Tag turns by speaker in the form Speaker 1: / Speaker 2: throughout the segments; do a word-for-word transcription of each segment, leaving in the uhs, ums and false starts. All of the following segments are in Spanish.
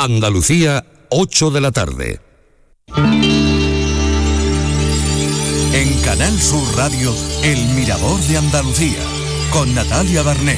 Speaker 1: Andalucía, ocho de la tarde.
Speaker 2: En Canal Sur Radio, El Mirador de Andalucía, con Natalia Barnés.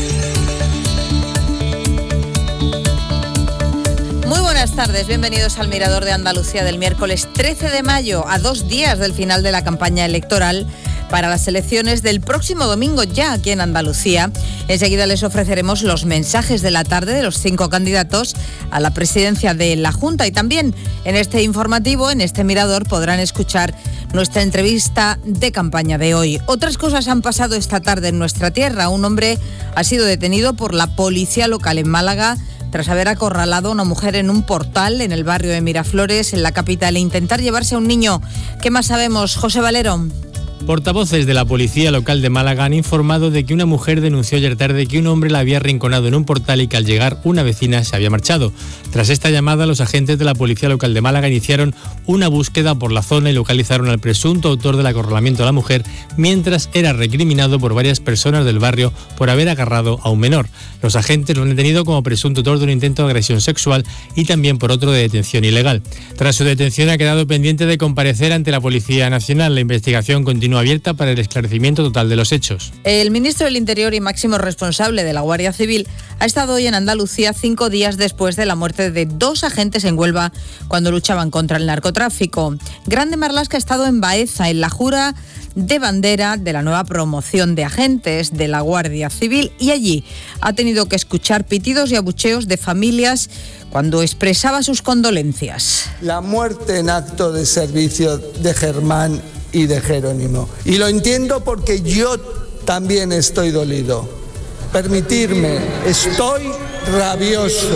Speaker 3: Muy buenas tardes, bienvenidos al Mirador de Andalucía del miércoles trece de mayo, a dos días del final de la campaña electoral para las elecciones del próximo domingo ya aquí en Andalucía. Enseguida les ofreceremos los mensajes de la tarde de los cinco candidatos a la presidencia de la Junta, y también en este informativo, en este Mirador, podrán escuchar nuestra entrevista de campaña de hoy. Otras cosas han pasado esta tarde en nuestra tierra. Un hombre ha sido detenido por la policía local en Málaga tras haber acorralado a una mujer en un portal en el barrio de Miraflores, en la capital, e intentar llevarse a un niño. ¿Qué más sabemos, José Valero?
Speaker 4: Portavoces de la Policía Local de Málaga han informado de que una mujer denunció ayer tarde que un hombre la había arrinconado en un portal y que al llegar una vecina se había marchado. Tras esta llamada, los agentes de la Policía Local de Málaga iniciaron una búsqueda por la zona y localizaron al presunto autor del acorralamiento a la mujer, mientras era recriminado por varias personas del barrio por haber agarrado a un menor. Los agentes lo han detenido como presunto autor de un intento de agresión sexual y también por otro de detención ilegal. Tras su detención ha quedado pendiente de comparecer ante la Policía Nacional. La investigación continúa abierta para el esclarecimiento total de los hechos.
Speaker 3: El ministro del Interior y máximo responsable de la Guardia Civil ha estado hoy en Andalucía cinco días después de la muerte de dos agentes en Huelva cuando luchaban contra el narcotráfico. Grande Marlaska ha estado en Baeza, en la jura de bandera de la nueva promoción de agentes de la Guardia Civil, y allí ha tenido que escuchar pitidos y abucheos de familias cuando expresaba sus condolencias.
Speaker 5: La muerte en acto de servicio de Germán y de Jerónimo. Y lo entiendo porque yo también estoy dolido. Permitirme, estoy rabioso.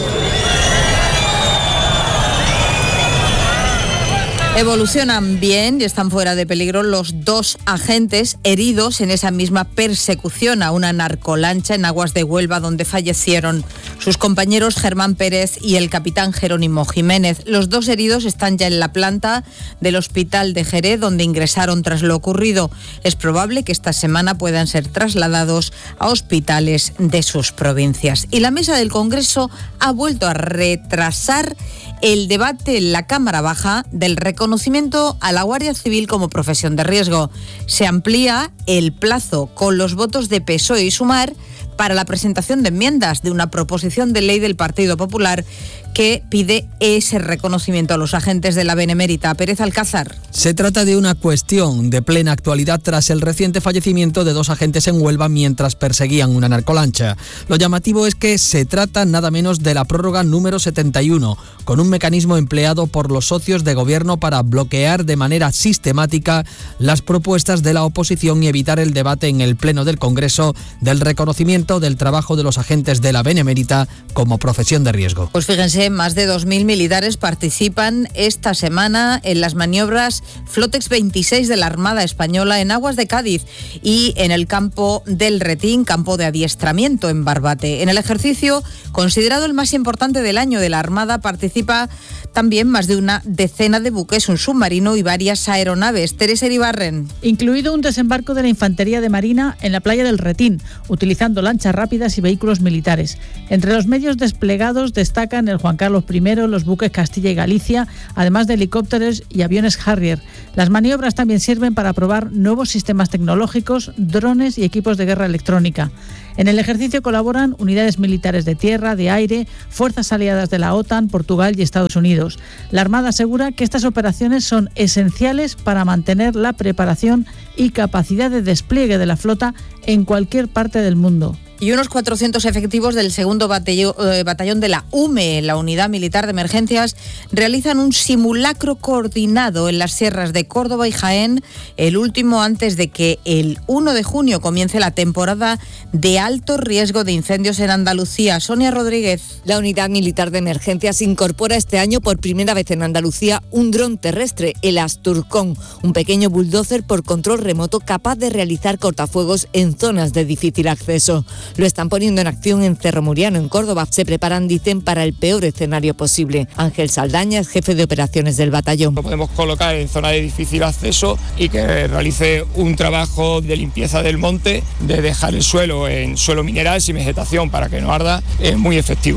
Speaker 3: Evolucionan bien y están fuera de peligro los dos agentes heridos en esa misma persecución a una narcolancha en aguas de Huelva, donde fallecieron sus compañeros Germán Pérez y el capitán Jerónimo Jiménez. Los dos heridos están ya en la planta del hospital de Jerez, donde ingresaron tras lo ocurrido. Es probable que esta semana puedan ser trasladados a hospitales de sus provincias. Y la mesa del Congreso ha vuelto a retrasar el debate en la Cámara Baja del reconocimiento a la Guardia Civil como profesión de riesgo. Se amplía el plazo con los votos de P S O E y Sumar para la presentación de enmiendas de una proposición de ley del Partido Popular que pide ese reconocimiento a los agentes de la Benemérita. Pérez Alcázar.
Speaker 6: Se trata de una cuestión de plena actualidad tras el reciente fallecimiento de dos agentes en Huelva mientras perseguían una narcolancha. Lo llamativo es que se trata nada menos de la prórroga número setenta y uno, con un mecanismo empleado por los socios de gobierno para bloquear de manera sistemática las propuestas de la oposición y evitar el debate en el Pleno del Congreso del reconocimiento del trabajo de los agentes de la Benemérita como profesión de riesgo.
Speaker 3: Pues fíjense, más de dos mil militares participan esta semana en las maniobras Flotex veintiséis de la Armada Española en aguas de Cádiz y en el campo del Retín, campo de adiestramiento en Barbate. En el ejercicio, considerado el más importante del año de la Armada, participa también más de una decena de buques, un submarino y varias aeronaves. Teresa Iribarren.
Speaker 7: Incluido un desembarco de la Infantería de Marina en la playa del Retín, utilizando lanchas rápidas y vehículos militares. Entre los medios desplegados destacan el Juan Carlos primero, los buques Castilla y Galicia, además de helicópteros y aviones Harrier. Las maniobras también sirven para probar nuevos sistemas tecnológicos, drones y equipos de guerra electrónica. En el ejercicio colaboran unidades militares de tierra, de aire, fuerzas aliadas de la OTAN, Portugal y Estados Unidos. La Armada asegura que estas operaciones son esenciales para mantener la preparación y capacidad de despliegue de la flota en cualquier parte del mundo.
Speaker 3: Y unos cuatrocientos efectivos del segundo batallón, eh, batallón de la U M E, la Unidad Militar de Emergencias, realizan un simulacro coordinado en las sierras de Córdoba y Jaén, el último antes de que el uno de junio comience la temporada de alto riesgo de incendios en Andalucía. Sonia Rodríguez.
Speaker 8: La Unidad Militar de Emergencias incorpora este año por primera vez en Andalucía un dron terrestre, el Asturcón, un pequeño bulldozer por control remoto capaz de realizar cortafuegos en zonas de difícil acceso. Lo están poniendo en acción en Cerro Muriano, en Córdoba. Se preparan, dicen, para el peor escenario posible. Ángel Saldaña es jefe de operaciones del batallón.
Speaker 9: Lo podemos colocar en zona de difícil acceso y que realice un trabajo de limpieza del monte, de dejar el suelo en suelo mineral sin vegetación para que no arda, es muy efectivo.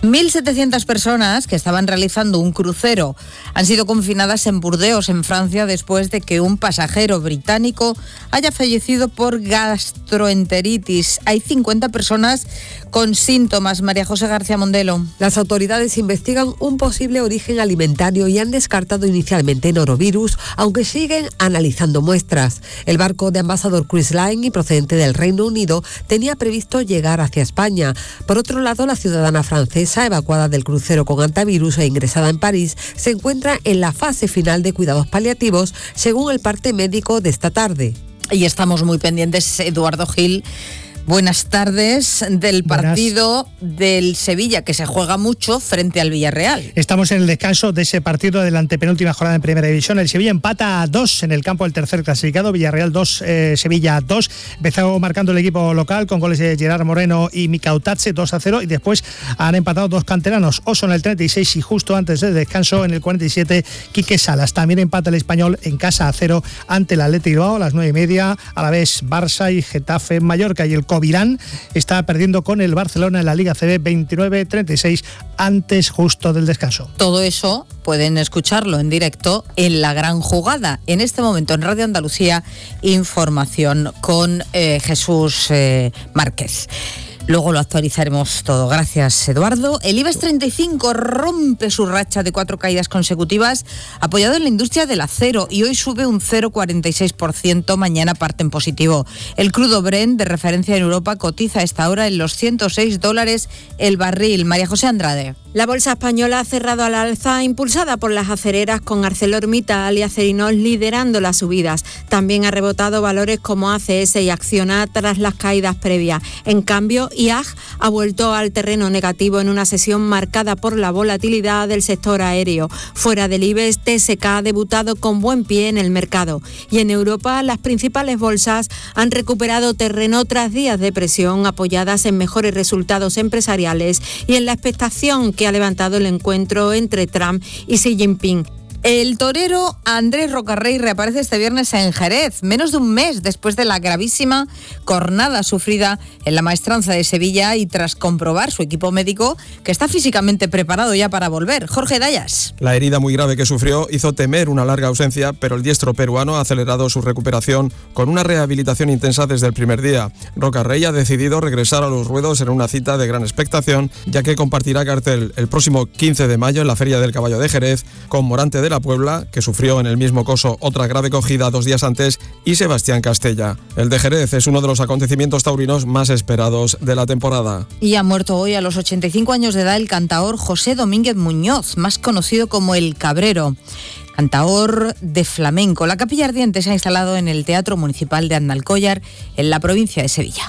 Speaker 3: mil setecientas personas que estaban realizando un crucero han sido confinadas en Burdeos, en Francia, después de que un pasajero británico haya fallecido por gastroenteritis. Hay cincuenta personas con síntomas. María José García Mondelo.
Speaker 10: Las autoridades investigan un posible origen alimentario y han descartado inicialmente norovirus, aunque siguen analizando muestras. El barco de Ambassador Cruise Line y procedente del Reino Unido tenía previsto llegar hacia España. Por otro lado, la ciudadana francesa evacuada del crucero con antivirus e ingresada en París se encuentra en la fase final de cuidados paliativos, según el parte médico de esta tarde.
Speaker 3: Y estamos muy pendientes, Eduardo Gil. Buenas tardes, del partido Buenas. del Sevilla, que se juega mucho frente al Villarreal.
Speaker 11: Estamos en el descanso de ese partido de la antepenúltima jornada en Primera División. El Sevilla empata a dos en el campo del tercer clasificado, Villarreal dos, eh, Sevilla dos. Empezó marcando el equipo local con goles de Gerard Moreno y Mika Utache, dos a cero, y después han empatado dos canteranos, Oso en el treinta y seis y justo antes del descanso en el cuarenta y siete, Quique Salas. También empata el Español en casa a cero ante el Athletic Bilbao a las nueve y media, a la vez Barça y Getafe en Mallorca, y el Covirán está perdiendo con el Barcelona en la Liga C B veintinueve treinta y seis antes justo del descanso.
Speaker 3: Todo eso pueden escucharlo en directo en La Gran Jugada. En este momento en Radio Andalucía, información con eh, Jesús eh, Márquez. Luego lo actualizaremos todo. Gracias, Eduardo. El IBEX treinta y cinco rompe su racha de cuatro caídas consecutivas, apoyado en la industria del acero, y hoy sube un cero coma cuarenta y seis por ciento, mañana parte en positivo. El crudo Brent, de referencia en Europa, cotiza a esta hora en los ciento seis dólares el barril. María José Andrade.
Speaker 12: La bolsa española ha cerrado al alza, impulsada por las acereras, con ArcelorMittal y Acerinox liderando las subidas. También ha rebotado valores como A C S y Acciona tras las caídas previas. En cambio, I A G ha vuelto al terreno negativo en una sesión marcada por la volatilidad del sector aéreo. Fuera del IBEX, T S K ha debutado con buen pie en el mercado. Y en Europa, las principales bolsas han recuperado terreno tras días de presión, apoyadas en mejores resultados empresariales y en la expectación que ha levantado el encuentro entre Trump y Xi Jinping.
Speaker 3: El torero Andrés Rocarrey reaparece este viernes en Jerez, menos de un mes después de la gravísima cornada sufrida en la Maestranza de Sevilla y tras comprobar su equipo médico que está físicamente preparado ya para volver. Jorge Dayas.
Speaker 13: La herida muy grave que sufrió hizo temer una larga ausencia, pero el diestro peruano ha acelerado su recuperación con una rehabilitación intensa desde el primer día. Rocarrey ha decidido regresar a los ruedos en una cita de gran expectación, ya que compartirá cartel el próximo quince de mayo en la Feria del Caballo de Jerez con Morante de la Puebla, que sufrió en el mismo coso otra grave cogida dos días antes, y Sebastián Castella. El de Jerez es uno de los acontecimientos taurinos más esperados de la temporada.
Speaker 3: Y ha muerto hoy a los ochenta y cinco años de edad el cantaor José Domínguez Muñoz, más conocido como El Cabrero, cantaor de flamenco. La Capilla Ardiente se ha instalado en el Teatro Municipal de Andalcóllar, en la provincia de Sevilla.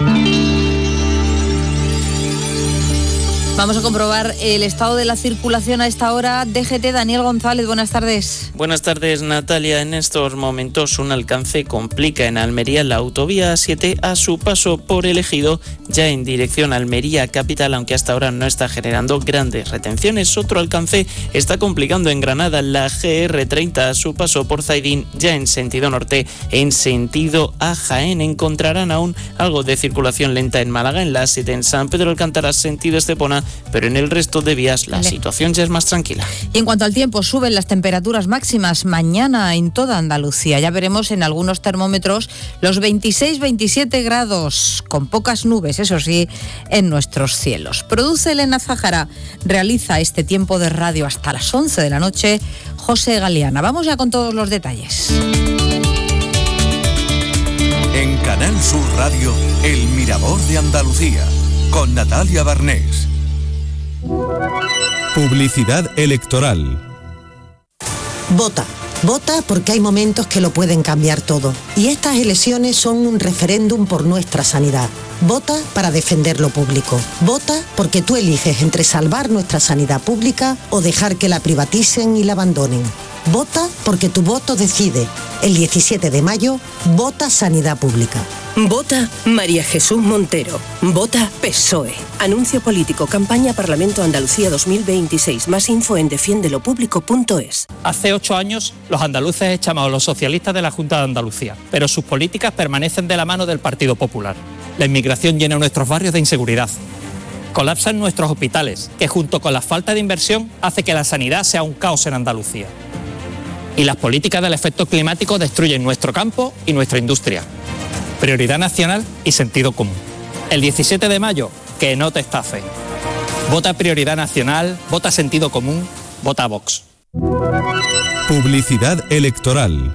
Speaker 3: Vamos a comprobar el estado de la circulación a esta hora. D G T, Daniel González, buenas tardes.
Speaker 14: Buenas tardes, Natalia. En estos momentos un alcance complica en Almería la autovía A siete a su paso por el Ejido, ya en dirección a Almería capital, aunque hasta ahora no está generando grandes retenciones. Otro alcance está complicando en Granada la G R treinta a su paso por Zaidín, ya en sentido norte, en sentido a Jaén. Encontrarán aún algo de circulación lenta en Málaga, en la A siete en San Pedro Alcántara, sentido Estepona, pero en el resto de vías la vale. situación ya es más tranquila.
Speaker 3: Y en cuanto al tiempo, suben las temperaturas máximas mañana en toda Andalucía. Ya veremos en algunos termómetros los veintiséis veintisiete grados, con pocas nubes, eso sí, en nuestros cielos. Produce Elena Zájara, realiza este tiempo de radio hasta las once de la noche José Galeana. Vamos ya con todos los detalles.
Speaker 2: En Canal Sur Radio, El Mirador de Andalucía, con Natalia Barnés.
Speaker 1: Publicidad electoral.
Speaker 15: Vota. Vota porque hay momentos que lo pueden cambiar todo. Y estas elecciones son un referéndum por nuestra sanidad. Vota para defender lo público. Vota porque tú eliges entre salvar nuestra sanidad pública o dejar que la privaticen y la abandonen. Vota porque tu voto decide. El diecisiete de mayo, vota Sanidad Pública.
Speaker 16: Vota María Jesús Montero. Vota P S O E. Anuncio político. Campaña Parlamento Andalucía dos mil veintiséis. Más info en defiendelo público punto es.
Speaker 17: Hace ocho años los andaluces echamos a los socialistas de la Junta de Andalucía, pero sus políticas permanecen de la mano del Partido Popular. La inmigración llena nuestros barrios de inseguridad. Colapsan nuestros hospitales, que junto con la falta de inversión hace que la sanidad sea un caos en Andalucía. Y las políticas del efecto climático destruyen nuestro campo y nuestra industria. Prioridad nacional y sentido común. El diecisiete de mayo, que no te estafe. Vota Prioridad Nacional, vota Sentido Común, vota Vox.
Speaker 1: Publicidad electoral.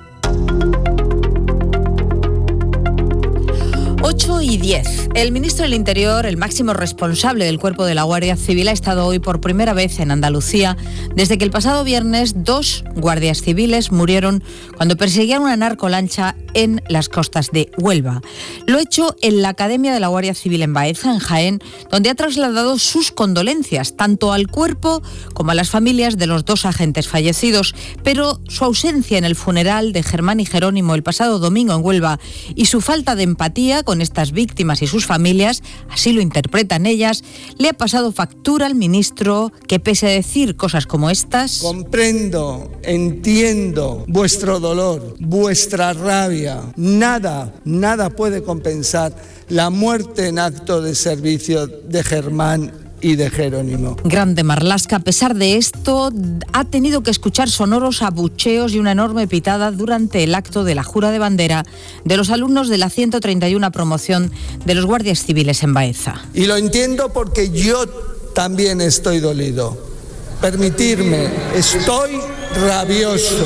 Speaker 3: ocho y diez. El ministro del Interior, el máximo responsable del cuerpo de la Guardia Civil, ha estado hoy por primera vez en Andalucía desde que el pasado viernes dos guardias civiles murieron cuando perseguían una narcolancha en las costas de Huelva. Lo ha hecho en la Academia de la Guardia Civil en Baeza, en Jaén, donde ha trasladado sus condolencias tanto al cuerpo como a las familias de los dos agentes fallecidos, pero su ausencia en el funeral de Germán y Jerónimo el pasado domingo en Huelva y su falta de empatía con estas víctimas y sus familias, así lo interpretan ellas, le ha pasado factura al ministro que, pese a decir cosas como estas...
Speaker 5: Comprendo, entiendo vuestro dolor, vuestra rabia. Nada, nada puede compensar la muerte en acto de servicio de Germán y de Jerónimo.
Speaker 3: Grande Marlaska, a pesar de esto, ha tenido que escuchar sonoros abucheos y una enorme pitada durante el acto de la jura de bandera de los alumnos de la ciento treinta y una promoción de los guardias civiles en Baeza.
Speaker 5: Y lo entiendo porque yo también estoy dolido. Permitirme, estoy rabioso.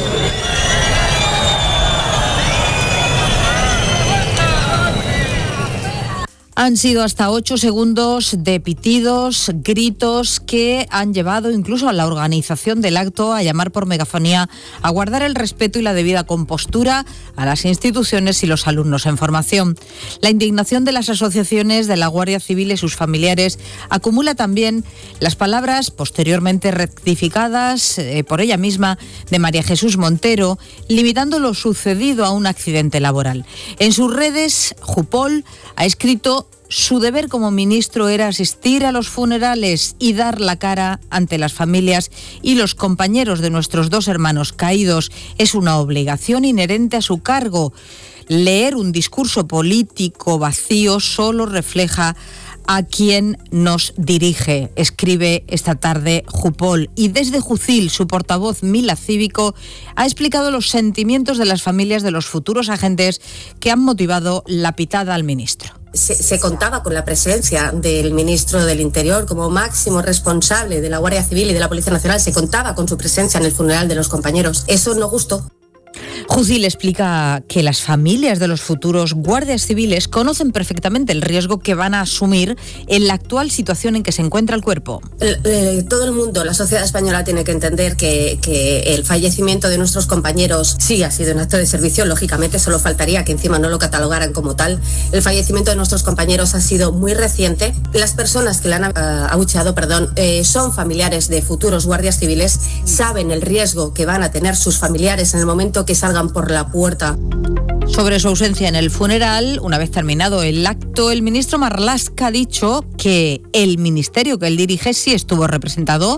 Speaker 3: Han sido hasta ocho segundos de pitidos, gritos que han llevado incluso a la organización del acto a llamar por megafonía a guardar el respeto y la debida compostura a las instituciones y los alumnos en formación. La indignación de las asociaciones de la Guardia Civil y sus familiares acumula también las palabras posteriormente rectificadas eh, por ella misma de María Jesús Montero, limitando lo sucedido a un accidente laboral. En sus redes, Jupol ha escrito: su deber como ministro era asistir a los funerales y dar la cara ante las familias y los compañeros de nuestros dos hermanos caídos. Es una obligación inherente a su cargo. Leer un discurso político vacío solo refleja a quien nos dirige, escribe esta tarde Jupol. Y desde Jucil, su portavoz Mila Cívico ha explicado los sentimientos de las familias de los futuros agentes que han motivado la pitada al ministro.
Speaker 18: Se, se contaba con la presencia del ministro del Interior como máximo responsable de la Guardia Civil y de la Policía Nacional, se contaba con su presencia en el funeral de los compañeros. Eso no gustó.
Speaker 3: Jucil explica que las familias de los futuros guardias civiles conocen perfectamente el riesgo que van a asumir en la actual situación en que se encuentra el cuerpo.
Speaker 18: El, eh, todo el mundo, la sociedad española tiene que entender que, que el fallecimiento de nuestros compañeros sí ha sido un acto de servicio, lógicamente solo faltaría que encima no lo catalogaran como tal. El fallecimiento de nuestros compañeros ha sido muy reciente. Las personas que le han uh, abucheado, perdón, eh, son familiares de futuros guardias civiles, saben el riesgo que van a tener sus familiares en el momento que salgan por la puerta.
Speaker 3: Sobre su ausencia en el funeral, una vez terminado el acto, el ministro Marlaska ha dicho que el ministerio que él dirige sí estuvo representado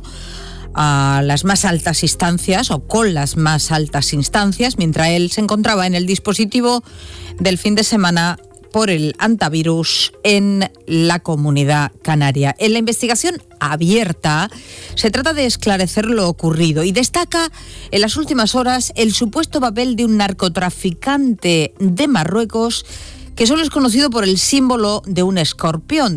Speaker 3: a las más altas instancias o con las más altas instancias, mientras él se encontraba en el dispositivo del fin de semana por el antivirus en la Comunidad Canaria. En la investigación abierta se trata de esclarecer lo ocurrido y destaca en las últimas horas el supuesto papel de un narcotraficante de Marruecos que solo es conocido por el símbolo de un escorpión.